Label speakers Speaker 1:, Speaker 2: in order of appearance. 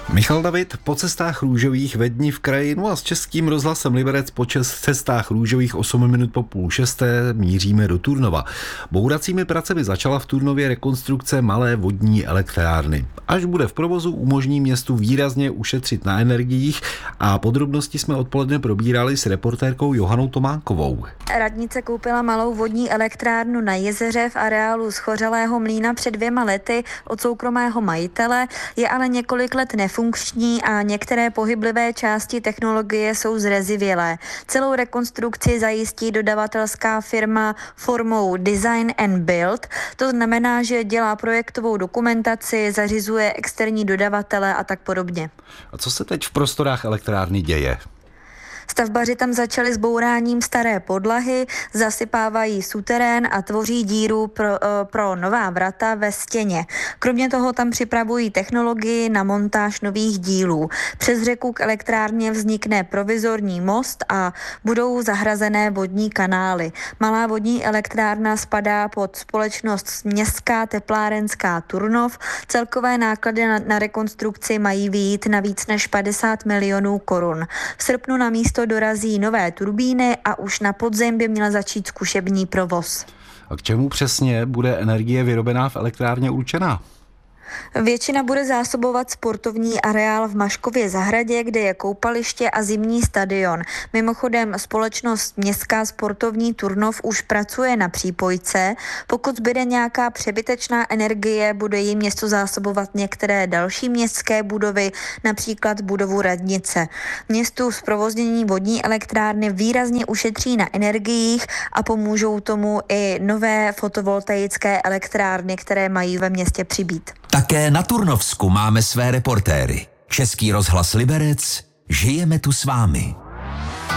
Speaker 1: Michal David po cestách růžových ve dni v kraji, no a s Českým rozhlasem Liberec po cestách růžových 8 minut po 5:30 míříme do Turnova. Bouracími pracemi začala v Turnově rekonstrukce malé vodní elektrárny. Až bude v provozu, umožní městu výrazně ušetřit na energiích a podrobnosti jsme odpoledne probírali s reportérkou Johanou Tománkovou.
Speaker 2: Radnice koupila malou vodní elektrárnu na jezeře v areálu schořelého mlýna před 2 lety od soukromého majitele, je ale několik let nefunkční a některé pohyblivé části technologie jsou zrezivělé. Celou rekonstrukci zajistí dodavatelská firma formou Design and Build. To znamená, že dělá projektovou dokumentaci, zařizuje externí dodavatele a tak podobně.
Speaker 1: A co se teď v prostorách elektrárny děje?
Speaker 2: Stavbaři tam začali s bouráním staré podlahy, zasypávají suterén a tvoří díru pro nová vrata ve stěně. Kromě toho tam připravují technologii na montáž nových dílů. Přes řeku k elektrárně vznikne provizorní most a budou zahrazené vodní kanály. Malá vodní elektrárna spadá pod společnost Městská teplárenská Turnov. Celkové náklady na rekonstrukci mají vyjít na víc než 50 milionů korun. V srpnu na místo dorazí nové turbíny a už na podzim by měl začít zkušební provoz.
Speaker 1: A k čemu přesně bude energie vyrobená v elektrárně určená?
Speaker 2: Většina bude zásobovat sportovní areál v Maškově zahradě, kde je koupaliště a zimní stadion. Mimochodem společnost Městská sportovní Turnov už pracuje na přípojce. Pokud zbyde nějaká přebytečná energie, bude jí město zásobovat některé další městské budovy, například budovu radnice. Městu zprovoznění vodní elektrárny výrazně ušetří na energiích a pomůžou tomu i nové fotovoltaické elektrárny, které mají ve městě přibýt.
Speaker 3: Také na Turnovsku máme své reportéry. Český rozhlas Liberec, žijeme tu s vámi.